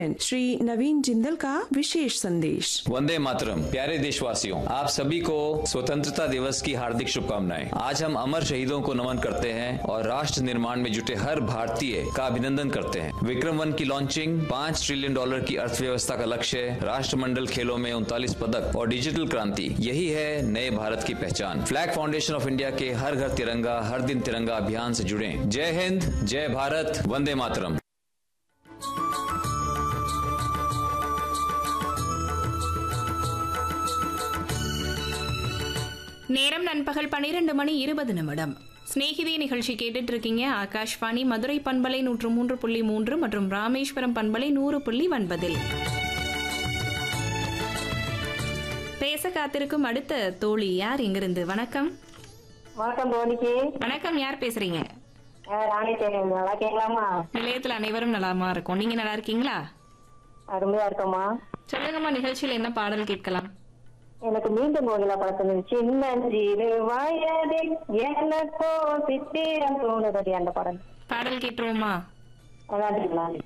श्री नवीन जिंदल का विशेष संदेश। वंदे मातरम। प्यारे देशवासियों, आप सभी को स्वतंत्रता दिवस की हार्दिक शुभकामनाएं। आज हम अमर शहीदों को नमन करते हैं और राष्ट्र निर्माण में जुटे हर भारतीय का अभिनंदन करते हैं। विक्रम-1 की लॉन्चिंग, $5 ट्रिलियन की अर्थव्यवस्था का लक्ष्य, राष्ट्रमंडल खेलों में 39 पदक और डिजिटल क्रांति, यही है नए भारत की पहचान। फ्लैग फाउंडेशन ऑफ इंडिया के हर घर तिरंगा हर दिन तिरंगा अभियान से जुड़े। जय हिंद, जय भारत, वंदे मातरम। நேரம் நண்பகல் 12:20 ஸ்நேகிதி நிகழ்ச்சி கேட்டுட்டு இருக்கீங்க. ஆகாஷ்வாணி மதுரை பண்பலை 103.3 மற்றும் ராமேஸ்வரம் பண்பலை 100.9. பேச காத்திருக்கும் அடுத்த தோழி யார் எங்கிருந்து? வணக்கம். வணக்கம் தோழிக்கு. வணக்கம், யார் பேசுறீங்க? ராணி தேவி. நல்லா கேட்கலாமா? நிலையத்தில் அனைவரும் நலமா இருக்கும். நீங்க நல்லா இருக்கீங்களா? அருமையா இருக்கோமா. சொல்லுங்கம்மா, நிகழ்ச்சியில் என்ன பாடல் கேட்கலாம்? எனக்கு மீண்டும் கோகிலா படத்துல சின்னஞ்சிறு வயதில் எனக்கோ சித்திரம் தோணுதடி அந்த பாடல் பாடல் கேட்டுருவோமா? நன்றிங்களா.